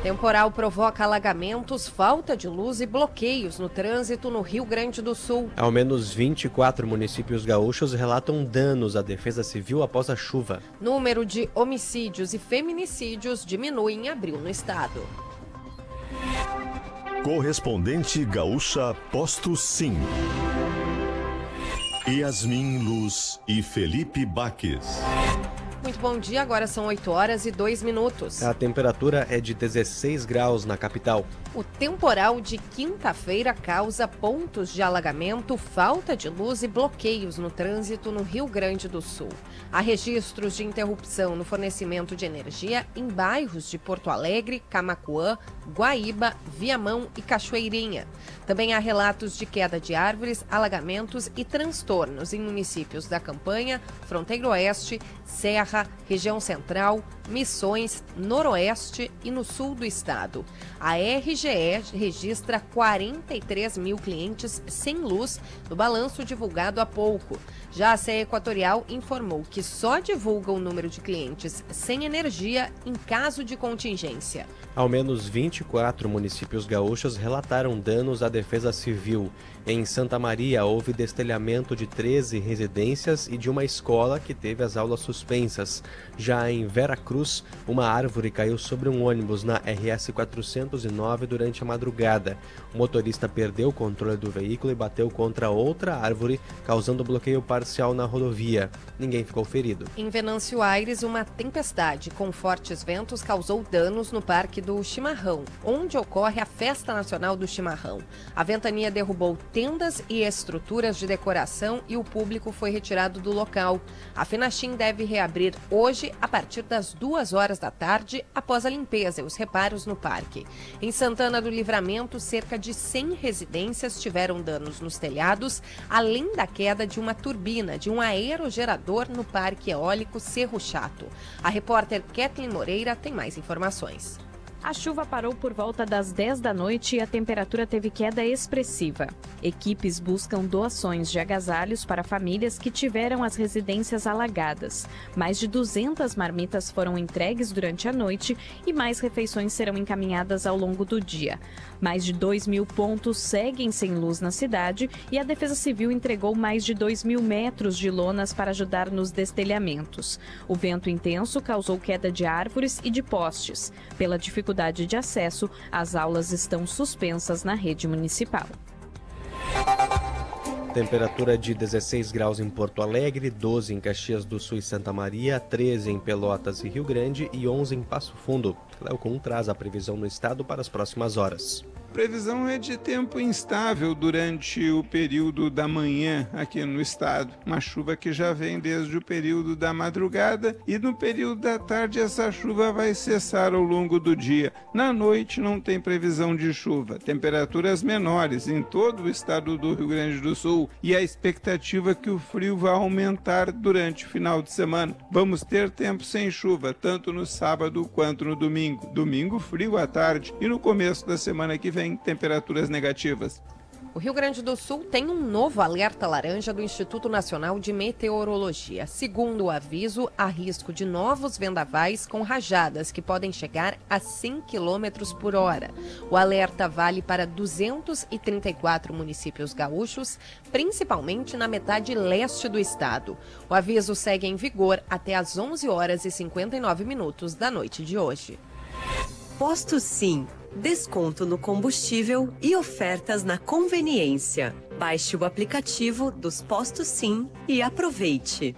Temporal provoca alagamentos, falta de luz e bloqueios no trânsito no Rio Grande do Sul. Ao menos 24 municípios gaúchos relatam danos à Defesa Civil após a chuva. Número de homicídios e feminicídios diminui em abril no estado. Correspondente gaúcha Posto Sim. Yasmin Luz e Felipe Baques. Muito bom dia, agora são 8h02. A temperatura é de 16 graus na capital. O temporal de quinta-feira causa pontos de alagamento, falta de luz e bloqueios no trânsito no Rio Grande do Sul. Há registros de interrupção no fornecimento de energia em bairros de Porto Alegre, Camaquã, Guaíba, Viamão e Cachoeirinha. Também há relatos de queda de árvores, alagamentos e transtornos em municípios da Campanha, Fronteira Oeste, Serra, Região Central, Missões, Noroeste e no sul do estado. A RGE registra 43 mil clientes sem luz no balanço divulgado há pouco. Já a CE Equatorial informou que só divulga o número de clientes sem energia em caso de contingência. Ao menos 24 municípios gaúchos relataram danos à Defesa Civil. Em Santa Maria, houve destelhamento de 13 residências e de uma escola que teve as aulas suspensas. Já em Vera Cruz, uma árvore caiu sobre um ônibus na RS 409 durante a madrugada. O motorista perdeu o controle do veículo e bateu contra outra árvore, causando bloqueio parcial na rodovia. Ninguém ficou ferido. Em Venâncio Aires, uma tempestade com fortes ventos causou danos no Parque do Chimarrão, onde ocorre a Festa Nacional do Chimarrão. A ventania derrubou tendas e estruturas de decoração e o público foi retirado do local. A Fenachim deve reabrir hoje a partir das 2h da tarde, após a limpeza e os reparos no parque. Em Santana do Livramento, cerca de 100 residências tiveram danos nos telhados, além da queda de uma turbina de um aerogerador no Parque Eólico Cerro Chato. A repórter Kathleen Moreira tem mais informações. A chuva parou por volta das 10 da noite e a temperatura teve queda expressiva. Equipes buscam doações de agasalhos para famílias que tiveram as residências alagadas. Mais de 200 marmitas foram entregues durante a noite e mais refeições serão encaminhadas ao longo do dia. Mais de 2.000 pontos seguem sem luz na cidade e a Defesa Civil entregou mais de 2.000 metros de lonas para ajudar nos destelhamentos. O vento intenso causou queda de árvores e de postes. Pela dificuldade de acesso, as aulas estão suspensas na rede municipal. Temperatura de 16 graus em Porto Alegre, 12 em Caxias do Sul e Santa Maria, 13 em Pelotas e Rio Grande e 11 em Passo Fundo. Cleocum traz a previsão no estado para as próximas horas. Previsão é de tempo instável durante o período da manhã aqui no estado. Uma chuva que já vem desde o período da madrugada e no período da tarde essa chuva vai cessar ao longo do dia. Na noite não tem previsão de chuva. Temperaturas menores em todo o estado do Rio Grande do Sul e a expectativa é que o frio vai aumentar durante o final de semana. Vamos ter tempo sem chuva, tanto no sábado quanto no domingo. Domingo frio à tarde e no começo da semana que vem temperaturas negativas. O Rio Grande do Sul tem um novo alerta laranja do Instituto Nacional de Meteorologia. Segundo o aviso, há risco de novos vendavais com rajadas que podem chegar a 100 km por hora. O alerta vale para 234 municípios gaúchos, principalmente na metade leste do estado. O aviso segue em vigor até às 11h59 da noite de hoje. Posto Sim. Desconto no combustível e ofertas na conveniência. Baixe o aplicativo dos Postos Sim e aproveite.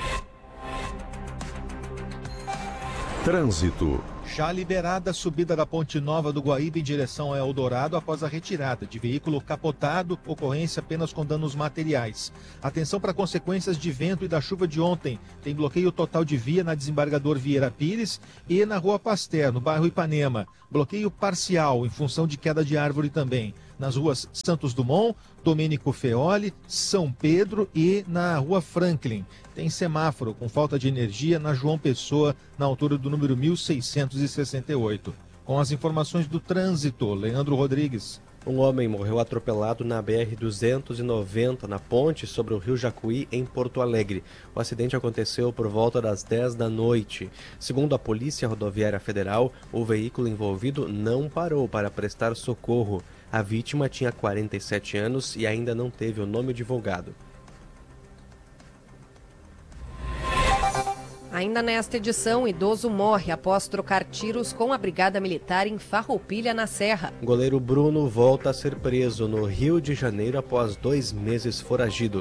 Trânsito. Já liberada a subida da Ponte Nova do Guaíba em direção ao Eldorado após a retirada de veículo capotado, ocorrência apenas com danos materiais. Atenção para consequências de vento e da chuva de ontem. Tem bloqueio total de via na Desembargador Vieira Pires e na Rua Pasteur, no bairro Ipanema. Bloqueio parcial em função de queda de árvore também. Nas ruas Santos Dumont, Domênico Feoli, São Pedro e na Rua Franklin. Tem semáforo com falta de energia na João Pessoa, na altura do número 1668. Com as informações do trânsito, Leandro Rodrigues. Um homem morreu atropelado na BR-290, na ponte sobre o rio Jacuí, em Porto Alegre. O acidente aconteceu por volta das 10 da noite. Segundo a Polícia Rodoviária Federal, o veículo envolvido não parou para prestar socorro. A vítima tinha 47 anos e ainda não teve o nome divulgado. Ainda nesta edição, idoso morre após trocar tiros com a Brigada Militar em Farroupilha, na Serra. Goleiro Bruno volta a ser preso no Rio de Janeiro após 2 meses foragido.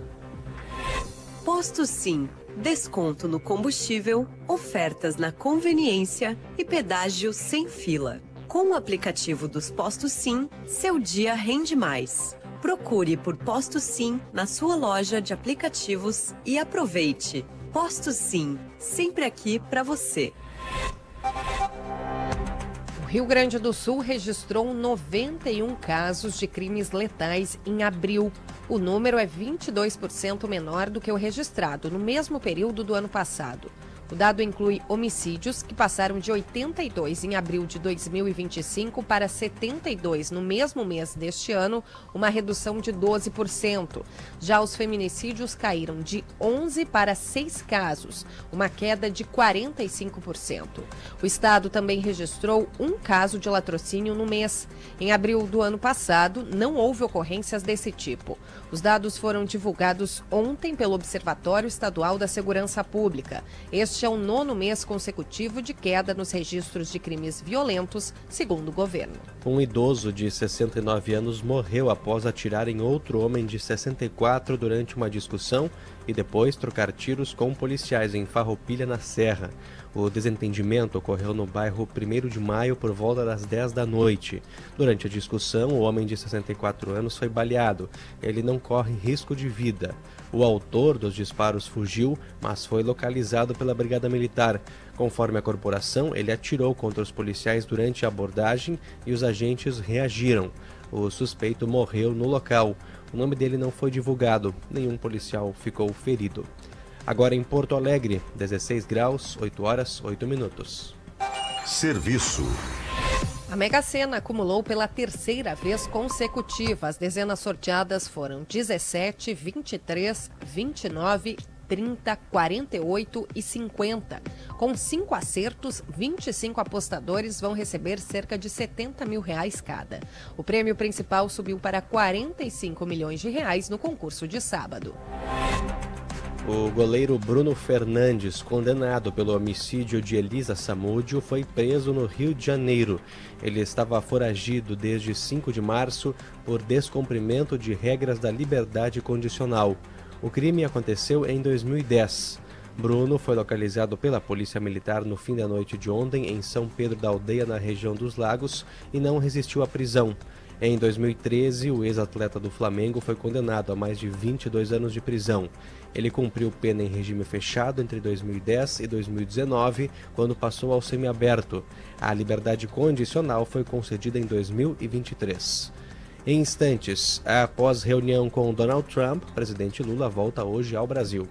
Posto Sim. Desconto no combustível, ofertas na conveniência e pedágio sem fila. Com o aplicativo dos Postos Sim, seu dia rende mais. Procure por Posto Sim na sua loja de aplicativos e aproveite. Posto Sim, sempre aqui para você. O Rio Grande do Sul registrou 91 casos de crimes letais em abril. O número é 22% menor do que o registrado no mesmo período do ano passado. O dado inclui homicídios, que passaram de 82 em abril de 2025 para 72 no mesmo mês deste ano, uma redução de 12%. Já os feminicídios caíram de 11 para 6 casos, uma queda de 45%. O estado também registrou um caso de latrocínio no mês. Em abril do ano passado, não houve ocorrências desse tipo. Os dados foram divulgados ontem pelo Observatório Estadual da Segurança Pública. Este é o 9º mês consecutivo de queda nos registros de crimes violentos, segundo o governo. Um idoso de 69 anos morreu após atirar em outro homem de 64 durante uma discussão e depois trocar tiros com policiais em Farroupilha, na Serra. O desentendimento ocorreu no bairro 1º de Maio por volta das 10 da noite. Durante a discussão, o homem de 64 anos foi baleado. Ele não corre risco de vida. O autor dos disparos fugiu, mas foi localizado pela Brigada Militar. Conforme a corporação, ele atirou contra os policiais durante a abordagem e os agentes reagiram. O suspeito morreu no local. O nome dele não foi divulgado. Nenhum policial ficou ferido. Agora em Porto Alegre, 16 graus, 8 horas, 8 minutos. Serviço. A Mega Sena acumulou pela 3ª vez consecutiva. As dezenas sorteadas foram 17, 23, 29, 30, 48 e 50. Com 5 acertos, 25 apostadores vão receber cerca de R$70 mil cada. O prêmio principal subiu para R$45 milhões no concurso de sábado. O goleiro Bruno Fernandes, condenado pelo homicídio de Elisa Samúdio, foi preso no Rio de Janeiro. Ele estava foragido desde 5 de março por descumprimento de regras da liberdade condicional. O crime aconteceu em 2010. Bruno foi localizado pela Polícia Militar no fim da noite de ontem em São Pedro da Aldeia, na região dos Lagos, e não resistiu à prisão. Em 2013, o ex-atleta do Flamengo foi condenado a mais de 22 anos de prisão. Ele cumpriu pena em regime fechado entre 2010 e 2019, quando passou ao semiaberto. A liberdade condicional foi concedida em 2023. Em instantes, após reunião com Donald Trump, o presidente Lula volta hoje ao Brasil.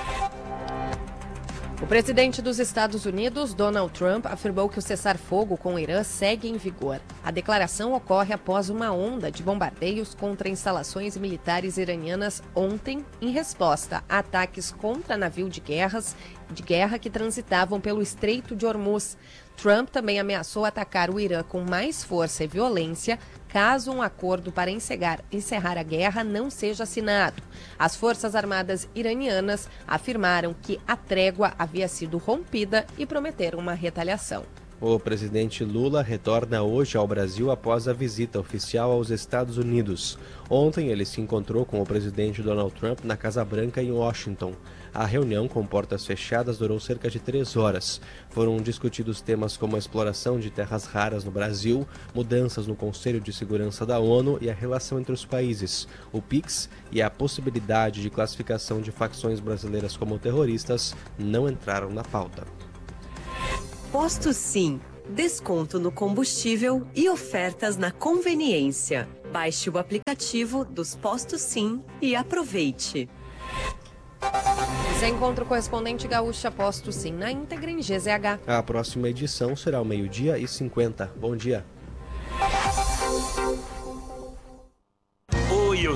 O presidente dos Estados Unidos, Donald Trump, afirmou que o cessar-fogo com o Irã segue em vigor. A declaração ocorre após uma onda de bombardeios contra instalações militares iranianas ontem, em resposta a ataques contra navios de guerra que transitavam pelo Estreito de Hormuz. Trump também ameaçou atacar o Irã com mais força e violência caso um acordo para encerrar a guerra não seja assinado. As Forças Armadas iranianas afirmaram que a trégua havia sido rompida e prometeram uma retaliação. O presidente Lula retorna hoje ao Brasil após a visita oficial aos Estados Unidos. Ontem ele se encontrou com o presidente Donald Trump na Casa Branca em Washington. A reunião com portas fechadas durou cerca de 3 horas. Foram discutidos temas como a exploração de terras raras no Brasil, mudanças no Conselho de Segurança da ONU e a relação entre os países, o PIX e a possibilidade de classificação de facções brasileiras como terroristas não entraram na pauta. Posto Sim. Desconto no combustível e ofertas na conveniência. Baixe o aplicativo dos Postos Sim e aproveite. Você encontra o correspondente gaúcha Posto Sim na íntegra em GZH. A próxima edição será ao 12h50. Bom dia.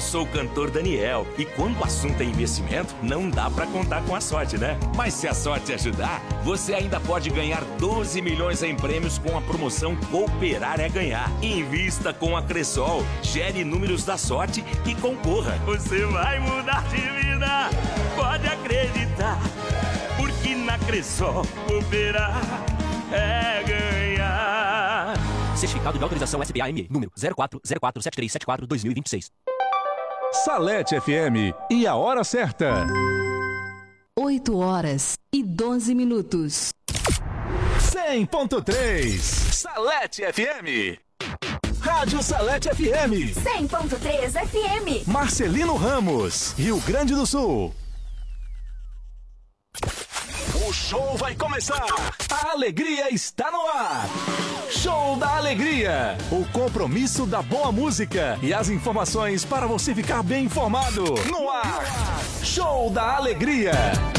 sou o cantor Daniel e quando o assunto é investimento, não dá pra contar com a sorte, né? Mas se a sorte ajudar, você ainda pode ganhar 12 milhões em prêmios com a promoção Cooperar é Ganhar. Invista com a Cressol, gere números da sorte e concorra. Você vai mudar de vida, pode acreditar, porque na Cressol cooperar é ganhar. Certificado de autorização SPA-ME, número 04047374-2026. Salete FM e a hora certa. 8h12. 100.3 Salete FM. Rádio Salete FM. 100.3 FM. Marcelino Ramos, Rio Grande do Sul. O show vai começar. A alegria está no ar. Show da Alegria. O compromisso da boa música e as informações para você ficar bem informado. No ar. Show da Alegria.